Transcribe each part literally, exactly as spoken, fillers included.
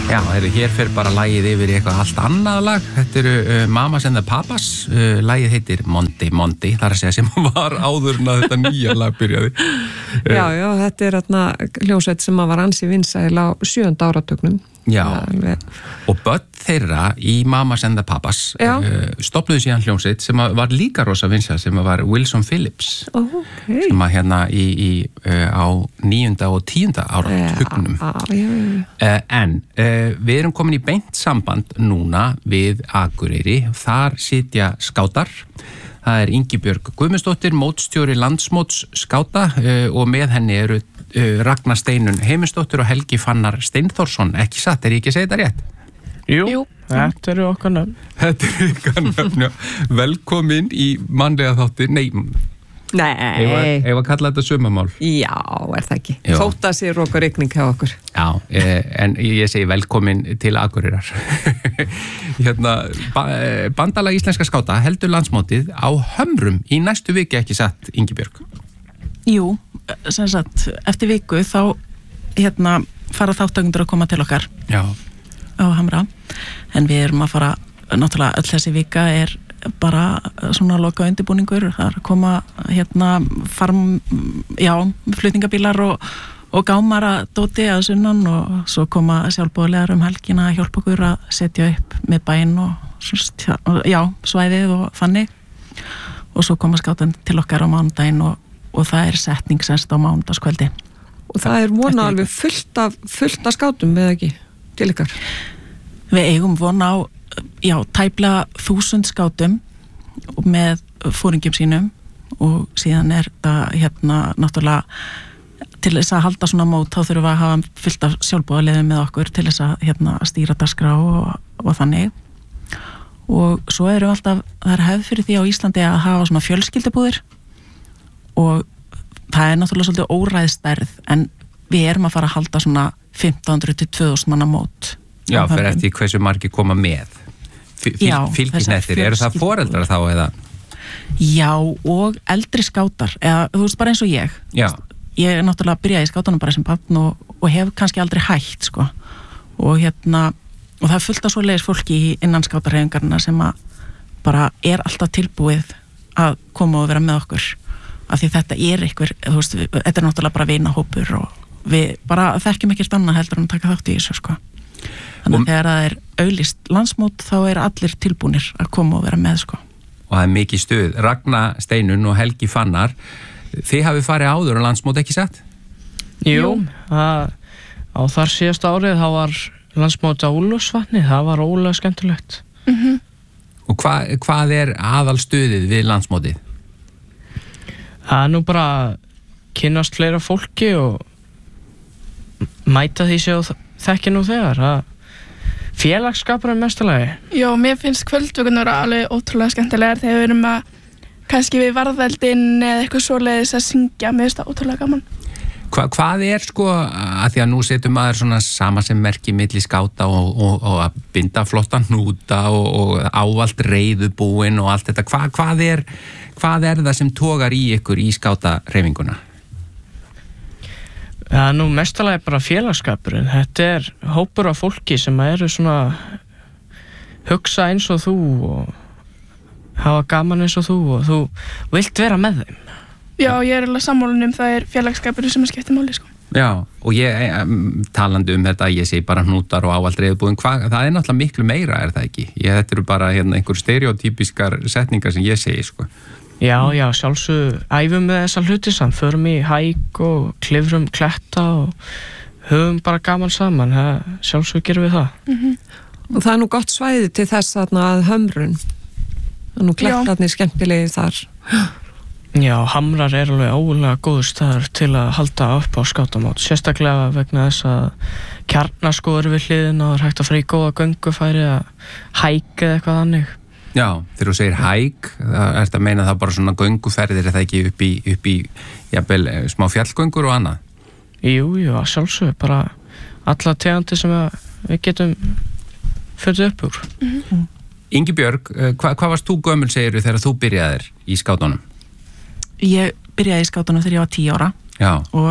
Já, heyrðu, hér fer bara lagið yfir í eitthvað allt annað lag. Þetta eru uh, Mamas and the Papas. Uh, lagið heitir Monday Monday, þar að segja sem var áður en að þetta nýja lag byrjaði. Uh, já, já, þetta er þarna hljómsveit sem var ansi vinsæl á sjöunda áratugnum. Já, og börn þeirra í Mamas and the Papas uh, stofnuðu síðan hljómsveit sem var líka rosa vinsæl, sem var Wilson Phillips. Oh, okay. Sem að hérna í, í, uh, á níunda og tíunda áratugnum. Já, já, já. Uh, en uh, við erum komin í beint samband núna við Akureyri. Þar sitja skátar. Það er Ingibjörg Guðmundsdóttir, mótstjóri landsmóts skáta uh, og með henni eru uh, Ragnar Steinun Heimisdóttir og Helgi Fannar Steinþórsson. Ekki satt, er ég ekki að segja þetta rétt? Jú, Jú. Þetta eru okkar nöfn. Þetta eru okkar nöfn, já. Velkomin í mannlega þáttir. Nei, Nei. Ef að kalla þetta sumamál. Já, er það ekki. Þótt að sé rók og rigning hjá okkur. Já, eh, en ég segi velkomin til Akureyrar. Hérna, Bandalag íslenska skáta heldur landsmótið á Hömrum í næstu viku, ekki satt, Ingibjörg? Jú, sem sagt, eftir viku þá hérna fara þáttökundur að koma til okkar. Já. Á Hamra. En við erum að fara, náttúrulega öll þessi vika er bara svona loka undirbúningur, það er að koma hérna farm, já, flutningabílar og, og gámar að dóti að sunnan og svo koma sjálfboðlegar um helgina að hjálpa okkur að setja upp með bæinn og já, svæðið og þannig og svo koma skátan til okkar á mánudaginn og, og það er setning semst á mánudagskvöldi. Og það er vona alveg fullt af, fullt af skátum, eða ekki, til ykkar? Við eigum vona á já, tæplega þúsund skátum með fóringjum sínum og síðan er það hérna náttúrulega til þess að halda svona mót þá þurfum við að hafa fullt af sjálfboðaliðum með okkur til þess að hérna stýra dagskrá og, og þannig og svo eru alltaf, það er hefð fyrir því á Íslandi að hafa svona fjölskyldubúðir og það er náttúrulega svolítið óræðstærð en við erum að fara að halda svona fimmtán hundruð til tvö þúsund manna mót. Já, fyrir eftir hversu margir koma með fylgisnettir, eru það foreldrar þá eða? Já, og eldri skátar eða þú veist bara eins og ég Já. Ég er náttúrulega byrjaði í skátunum bara sem barn og, og hef kannski aldrei hætt sko. og hérna og það er fullt af svoleiðis fólki innan skátarhefingarna sem að bara er alltaf tilbúið að koma og vera með okkur af því þetta er einhver, þú veist, þetta er náttúrulega bara vinahópur og við bara þekkjum ekkert annað heldur en að taka þátt í þessu sko. Þannig að þegar það er auglýst landsmót þá er allir tilbúnir að koma og vera með sko. Og það er mikið stuð. Ragnar Steinun og Helgi Fannar, þið hafið farið áður á landsmót, ekki satt? Jú, það, á þar síðasta árið þá var landsmót á Úlfarsvatni, það var ólega skemmtilegt. Mm-hmm. Og hva, hvað er aðalstuðið við landsmótið? Það er nú bara kynnast fleira fólki og mæta því sem þekki nú þegar, það félagsskapur er mestalagi. Já, mér finnst kvöldvökunar alveg ótrúlega skemmtilegar þegar við erum að kannski við varðveldin eða eitthvað svoleiðis að syngja, mér finnst það ótrúlega gaman. Hva, hvað er sko, að því að nú setur maður svona sama sem merki milli skáta og, og, og að binda flottan hnúta og, og ávalt reiðubúin og allt þetta, hva, hvað er hvað er það sem togar í ykkur í skátahreyfinguna? Það er nú mestalagi bara félagsskapurinn. Þetta er hópur af fólki sem eru svona hugsa eins og þú og hafa gaman eins og þú og þú vilt vera með þeim. Já, ég er alveg sammálun um það er félagsskapurinn sem er skiptir máli sko. Já, og ég talandi um þetta, ég segi bara hnútar og ávalt reiðubúin, það er náttúrulega miklu meira, er það ekki? Ég, þetta eru bara hérna, einhver stereotypískar setningar sem ég segi sko. Já, já, sjálfsög æfum við þessa hluti saman, förum í hæk og klifrum kletta og höfum bara gaman saman, sjálfsög gerum við það. Mm-hmm. Og það er nú gott svæði til þess að Hömrun, það er nú klettarnir skemmtilegi þar. Já, Hamrar er alveg ólega góður staður til að halda upp á skátamót, sérstaklega vegna þess að kjarnaskoður við hliðin og það er hægt að fara í góða göngufæri að hæk eða eitthvað þannig. Já, þegar þú segir hæk, það ert að meina það bara svona gönguferðir, er það ekki upp í, upp í jafnvel, smá fjallgöngur og annað? Jú, jú, sjálfsög, bara alla tegandi sem við getum fyrir upp úr. Mm-hmm. Ingibjörg, hva, hvað varst þú gömul, segirðu, þegar þú byrjaðir í skátunum? Ég byrjaði í skátunum þegar ég var tíu ára. Já. Og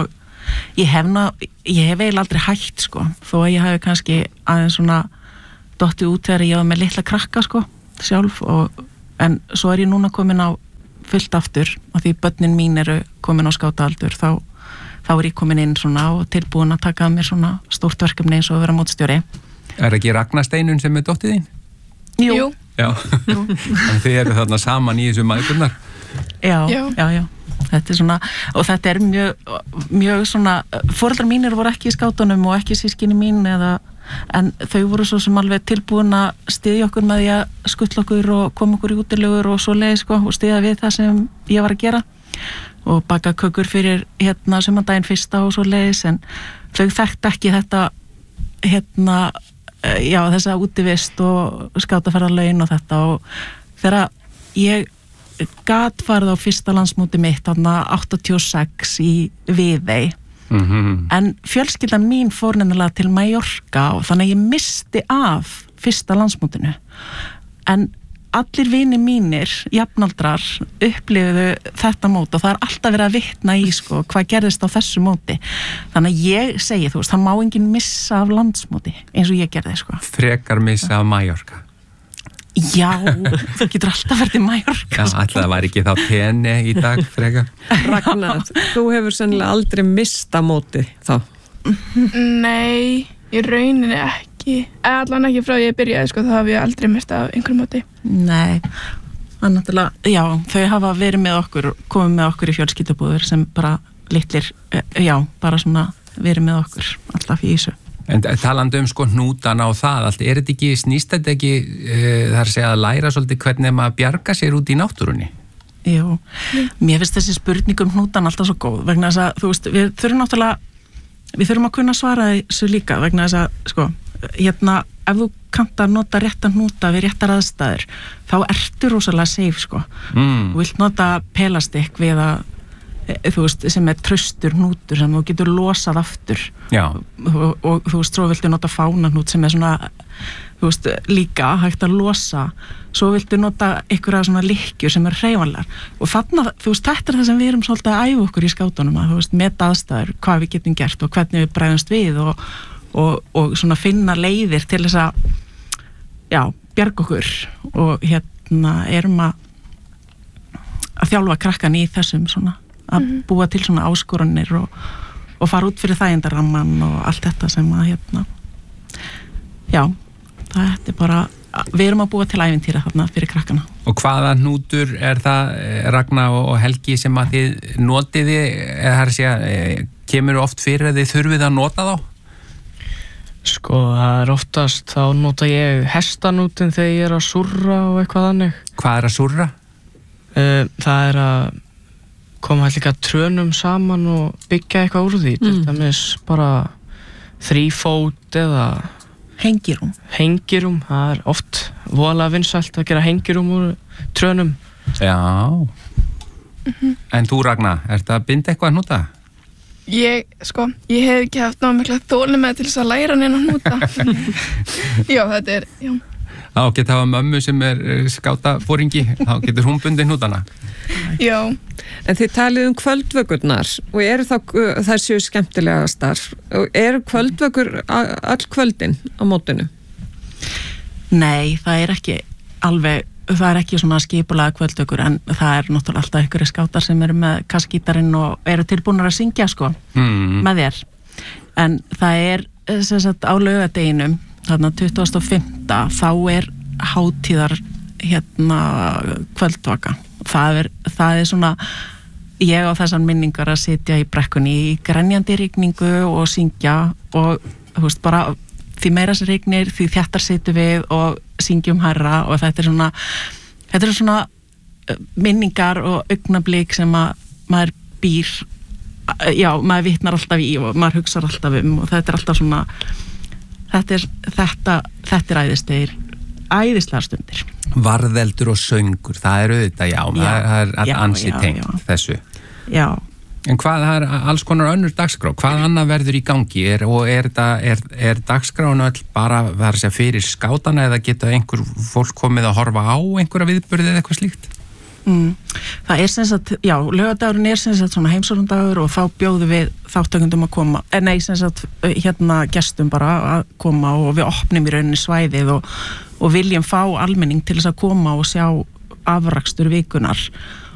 ég hef, ná, ég hef eiginlega aldrei hægt sko, þó að ég hef kannski aðeins svona dottið út þegar ég var með litla krakka sko, sjálf og, en svo er ég núna komin á fullt aftur og því börnin mín eru komin á skátaaldur þá, þá er ég komin inn svona og tilbúin að taka að mér svona stórt verkefni eins og að vera mótstjóri. Er ekki Ragnar Steinun sem er dóttið þín? Jú. Já, þannig þið eru þarna saman í þessu mæðurnar. Já, já, já, já. Þetta er svona, og þetta er mjög, mjög svona, foreldrar mínir voru ekki í skátunum og ekki sískinni mín eða, en þau voru svo sem alveg tilbúin að styðja okkur með því að skuttla okkur og koma okkur í útilegur og svo leið sko og styðja við það sem ég var að gera og baka kökur fyrir hérna sumardaginn fyrsta og svo leiðis en þau þekkt ekki þetta hérna, já þessa útivist og skátaferðarlaun og þetta og þegar ég gat farið á fyrsta landsmóti mitt þarna áttatíu og sex í Viðey mm-hmm. en fjölskyldan mín fór nefnilega til Mallorca og þannig að ég misti af fyrsta landsmótinu en allir vinir mínir, jafnaldrar upplifuðu þetta mót og það er alltaf verið að vitna í sko hvað gerðist á þessu móti þannig að ég segi þú veist, það má enginn missa af landsmóti eins og ég gerði sko. Frekar missa af Mallorca. Já, þú getur alltaf verið í Mallorca. Já, alltaf það var ekki þá tenni í dag, frekar. Ragnar, þú hefur sennilega aldrei mista móti þá? Nei, í rauninni ekki. Allan ekki frá því ég byrjaði, sko, þá haf ég aldrei mista af einhverjum móti. Nei, það er náttúrulega, já, þau hafa verið með okkur, komið með okkur í fjölskyldubúður sem bara litlir, já, bara svona verið með okkur alltaf í þessu. En talandi um sko hnútana og það allt, er þetta ekki, snýst þetta ekki uh, þar að segja að læra svolítið hvernig maður bjarga sér út í náttúrunni? Jú, mm. mér finnst þessi spurning um hnútan alltaf svo góð vegna þess að, þú veist, við þurfum náttúrulega, við þurfum að kunna svara þessu líka vegna þess að, sko, hérna, ef þú kannt að nota réttan hnúta við réttar aðstæður, þá ertu rosalega safe, sko. Mm. Þú vilt nota pelastikk við að þú veist, sem er traustur hnútur sem þú getur losað aftur og, og, og þú veist, svo viltu nota fánahnút sem er svona, þú veist, líka hægt að losa, svo viltu nota einhverja svona lykkjur sem er hreyfanlegar og þarna, þú veist, þetta er það sem við erum svolítið að æfa okkur í skátunum að, þú veist, meta aðstæður, hvað við getum gert og hvernig við bregðumst við og, og, og svona finna leiðir til þess að já, bjarga okkur og hérna erum að að þjálfa krakkan í þessum svona að búa til svona áskoranir og, og fara út fyrir þægindaramman og allt þetta sem að hérna já, það er bara við erum að búa til ævintýra þarna fyrir krakkana. Og hvaða hnútur er það, Ragnar og Helgi, sem að þið notiði, eða það er að segja, kemur oft fyrir að þið þurfið að nota þá? Sko, það er oftast, þá nota ég hestanútin þegar ég er að surra og eitthvað þannig. Hvað er að surra? Uh, það er að koma líka trönum saman og byggja eitthvað úr því, mm. til dæmis bara þrífót eða hengirum. Hengirum, það er oft voðalega vinsælt að gera hengirum úr trönum. Já. Mm-hmm. En þú, Ragnar, ertu að binda eitthvað að hnúta? Ég, sko, ég hef ekki haft náðu mikla þóli með til þess að læra neina hnúta. Já, þetta er, já. Þá geta hafa mömmu sem er skátafóringi, þá getur hún bundið hnútana. Já. En þið talið um kvöldvökurnar og eru þá þær séu skemmtilegastar og eru kvöldvökur all kvöldin á mótinu? Nei, það er ekki alveg, það er ekki svona skipulega kvöldvökur en það er náttúrulega alltaf einhverjir skátar sem eru með kassgítarinn og eru tilbúnar að syngja sko mm. með þér. En það er sem sagt á laugardeginum þarna tuttugasta og fimmta þá er hátíðar hérna kvöldvaka. Það er, það er svona ég á þessar minningar að sitja í brekkunni í grenjandi rigningu og syngja og þú veist bara því meira sem rignir því þjattar situm við og syngjum hærra og þetta er svona þetta er svona minningar og augnablík sem að maður býr já, maður vitnar alltaf í og maður hugsar alltaf um og þetta er alltaf svona þetta er þetta, þetta er æðislegir æðislegar stundir. Varðeldur og söngur, það er auðvitað, já, já það er, er ansi tengt þessu. Já. En hvað, það er alls konar önnur dagskrá, hvað annað verður í gangi er, og er, er, er dagskráin öll bara það er að segja fyrir skátana eða geta einhver fólk komið að horfa á einhverja viðburði eða eitthvað slíkt? Mm. Það er sem sagt, já, laugardagurinn er sem sagt svona heimsóknardagur og þá bjóðum við þáttakendum að koma, en nei sem sagt hérna gestum bara að koma og við opnum í rauninni svæðið og, og viljum fá almenning til þess að koma og sjá afrakstur vikunar